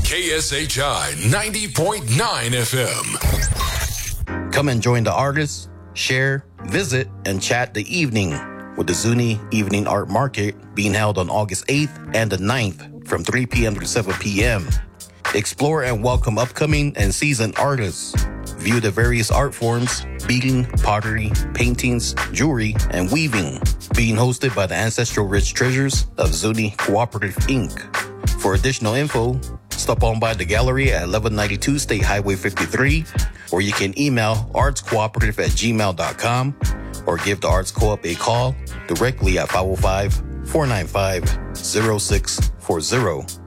KSHI 90.9 FM. Come and join the artists, share, visit, and chat the evening with the Zuni Evening Art Market being held on August 8th and the 9th from 3 p.m. to 7 p.m. Explore and welcome upcoming and seasoned artists. View the various art forms, beading, pottery, paintings, jewelry, and weaving, being hosted by the ancestral rich treasures of Zuni Cooperative, Inc. For additional info, stop on by the gallery at 1192 State Highway 53, or you can email artscooperative@gmail.com or give the Arts Co-op a call directly at 505-495-0640.